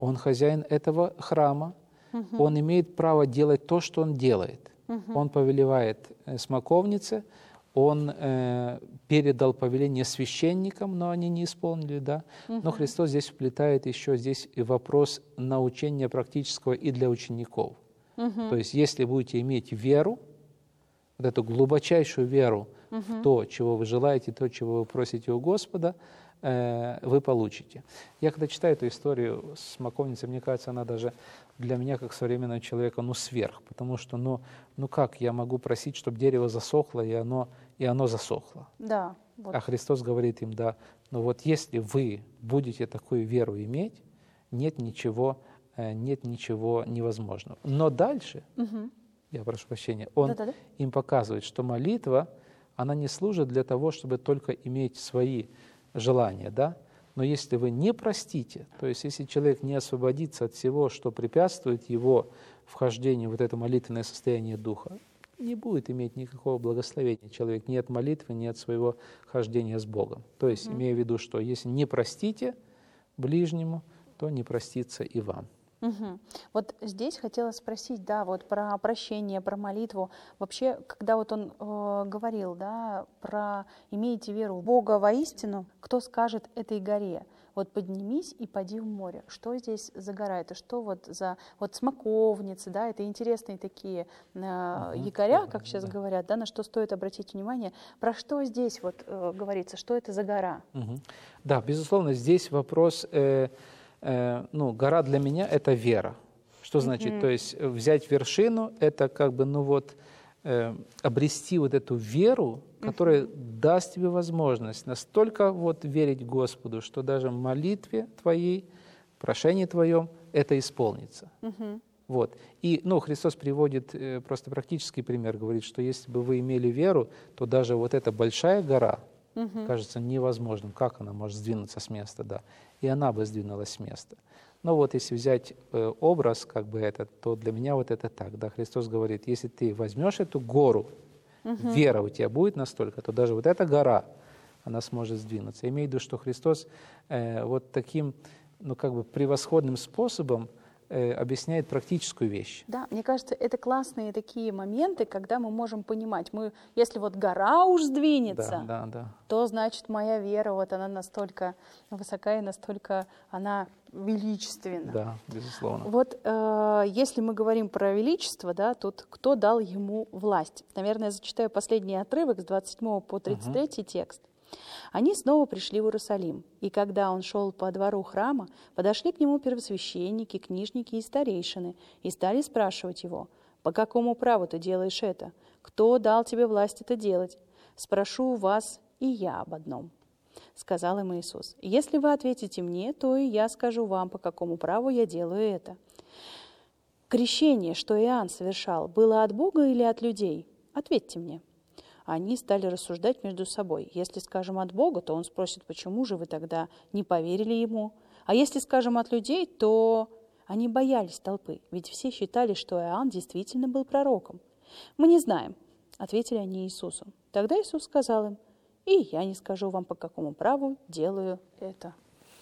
Он хозяин этого храма, он имеет право делать то, что он делает. Он повелевает смоковнице, он передал повеление священникам, но они не исполнили, да. Но Христос здесь вплетает еще здесь и вопрос научения практического и для учеников. То есть, если будете иметь веру, вот эту глубочайшую веру в то, чего вы желаете, то, чего вы просите у Господа, вы получите. Я когда читаю эту историю с смоковницей, мне кажется, она даже для меня, как современного человека, сверх. Потому что, ну как я могу просить, чтобы дерево засохло, и оно засохло? Да. Вот. А Христос говорит им, да, но вот если вы будете такую веру иметь, нет ничего невозможного. Но дальше, я прошу прощения, он им показывает, что молитва, она не служит для того, чтобы только иметь свои желания, да? Но если вы не простите, то есть если человек не освободится от всего, что препятствует его вхождению в вот это молитвенное состояние духа, не будет иметь никакого благословения человек ни от молитвы, ни от своего хождения с Богом. То есть, имея в виду, что если не простите ближнему, то не простится и вам. Вот здесь хотела спросить, да, вот про прощение, про молитву. Вообще, когда вот он говорил, да, про «имейте веру в Бога воистину», кто скажет этой горе, вот поднимись и поди в море. Что здесь за гора? Это что вот за вот смоковницы, да, это интересные такие якоря, как сейчас говорят, да, на что стоит обратить внимание. Про что здесь вот говорится, что это за гора? Да, безусловно, здесь вопрос... гора для меня – это вера. Что значит? То есть взять вершину – это как бы, обрести вот эту веру, которая даст тебе возможность настолько вот верить Господу, что даже в молитве твоей, в прошении твоем это исполнится. Вот. И Христос приводит просто практический пример, говорит, что если бы вы имели веру, то даже вот эта большая гора кажется невозможным. Как она может сдвинуться с места, да? И она бы сдвинулась с места. Но вот если взять образ как бы этот, то для меня вот это так, да? Христос говорит, если ты возьмешь эту гору, вера у тебя будет настолько, то даже вот эта гора, она сможет сдвинуться. Я имею в виду, что Христос вот таким, как бы превосходным способом объясняет практическую вещь. Да, мне кажется, это классные такие моменты, когда мы можем понимать, если вот гора уж сдвинется, то значит моя вера, вот она настолько высока и настолько она величественна. Да, безусловно. Вот если мы говорим про величество, да, тут кто дал ему власть? Наверное, я зачитаю последний отрывок с 27 по 33 текст. Они снова пришли в Иерусалим, и когда он шел по двору храма, подошли к нему первосвященники, книжники и старейшины, и стали спрашивать его, «По какому праву ты делаешь это? Кто дал тебе власть это делать? Спрошу у вас и я об одном». Сказал им Иисус, «Если вы ответите мне, то и я скажу вам, по какому праву я делаю это. Крещение, что Иоанн совершал, было от Бога или от людей? Ответьте мне». Они стали рассуждать между собой. Если скажем от Бога, то он спросит, почему же вы тогда не поверили ему? А если скажем от людей, то они боялись толпы, ведь все считали, что Иоанн действительно был пророком. «Мы не знаем», — ответили они Иисусу. Тогда Иисус сказал им, «И я не скажу вам, по какому праву делаю это».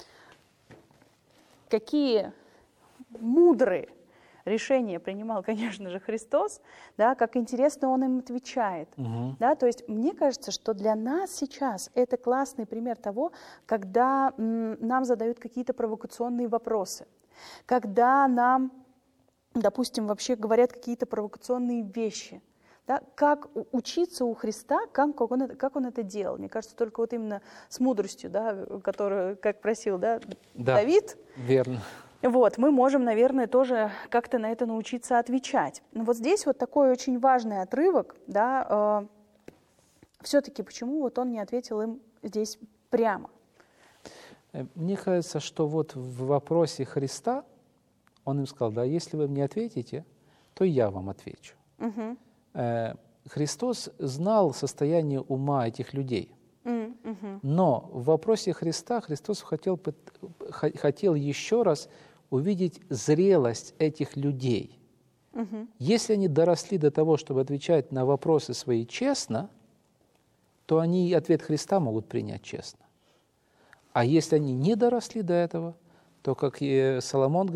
Какие мудрые решение принимал, конечно же, Христос, да, как интересно он им отвечает. Да, то есть мне кажется, что для нас сейчас это классный пример того, когда нам задают какие-то провокационные вопросы, когда нам, допустим, вообще говорят какие-то провокационные вещи. Да, как учиться у Христа, как он это делал. Мне кажется, только вот именно с мудростью, да, которую, как просил, да, Давид. Верно. Вот, мы можем, наверное, тоже как-то на это научиться отвечать. Но вот здесь вот такой очень важный отрывок, да, все-таки почему вот он не ответил им здесь прямо? Мне кажется, что вот в вопросе Христа он им сказал, да, если вы мне ответите, то я вам отвечу. Христос знал состояние ума этих людей. Но в вопросе Христа Христос хотел еще раз увидеть зрелость этих людей. Если они доросли до того, чтобы отвечать на вопросы свои честно, то они ответ Христа могут принять честно. А если они не доросли до этого, то, как и Соломон